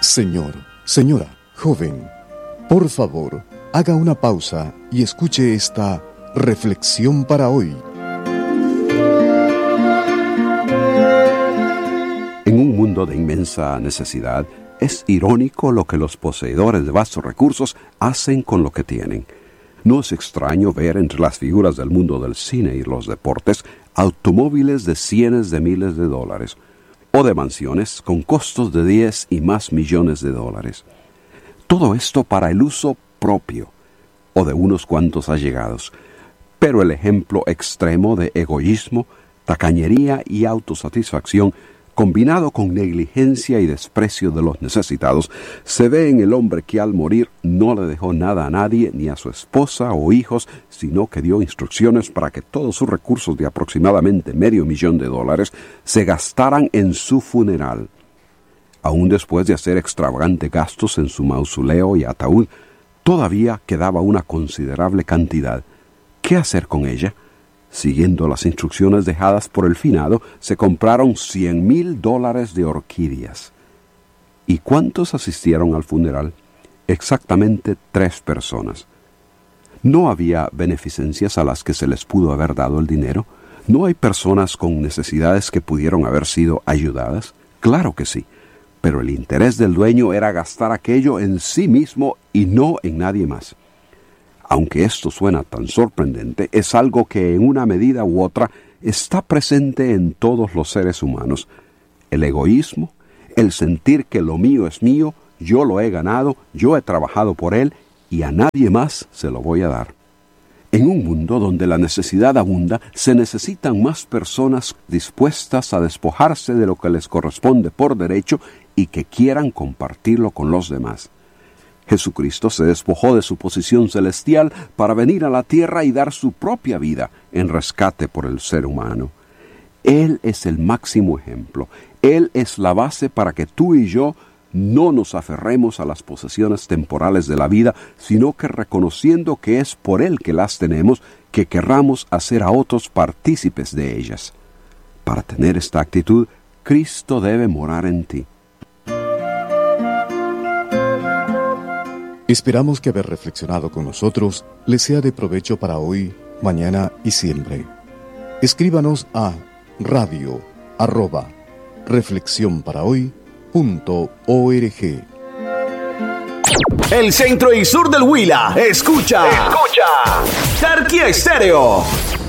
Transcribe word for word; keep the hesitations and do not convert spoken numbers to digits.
Señor, señora, joven, por favor, haga una pausa y escuche esta reflexión para hoy. En un mundo de inmensa necesidad, es irónico lo que los poseedores de vastos recursos hacen con lo que tienen. No es extraño ver entre las figuras del mundo del cine y los deportes automóviles de cientos de miles de dólares, o de mansiones con costos de diez y más millones de dólares. Todo esto para el uso propio, o de unos cuantos allegados. Pero el ejemplo extremo de egoísmo, tacañería y autosatisfacción, combinado con negligencia y desprecio de los necesitados, se ve en el hombre que al morir no le dejó nada a nadie, ni a su esposa o hijos, sino que dio instrucciones para que todos sus recursos de aproximadamente medio millón de dólares se gastaran en su funeral. Aún después de hacer extravagantes gastos en su mausoleo y ataúd, todavía quedaba una considerable cantidad. ¿Qué hacer con ella? Siguiendo las instrucciones dejadas por el finado, se compraron cien mil dólares de orquídeas. ¿Y cuántos asistieron al funeral? Exactamente tres personas. ¿No había beneficencias a las que se les pudo haber dado el dinero? ¿No hay personas con necesidades que pudieron haber sido ayudadas? Claro que sí, pero el interés del dueño era gastar aquello en sí mismo y no en nadie más. Aunque esto suena tan sorprendente, es algo que en una medida u otra está presente en todos los seres humanos. El egoísmo, el sentir que lo mío es mío, yo lo he ganado, yo he trabajado por él y a nadie más se lo voy a dar. En un mundo donde la necesidad abunda, se necesitan más personas dispuestas a despojarse de lo que les corresponde por derecho y que quieran compartirlo con los demás. Jesucristo se despojó de su posición celestial para venir a la tierra y dar su propia vida en rescate por el ser humano. Él es el máximo ejemplo. Él es la base para que tú y yo no nos aferremos a las posesiones temporales de la vida, sino que reconociendo que es por Él que las tenemos, que querramos hacer a otros partícipes de ellas. Para tener esta actitud, Cristo debe morar en ti. Esperamos que haber reflexionado con nosotros les sea de provecho para hoy, mañana y siempre. Escríbanos a radio arroba reflexión para hoy punto org. El centro y sur del Huila escucha, escucha Tarquía Estéreo.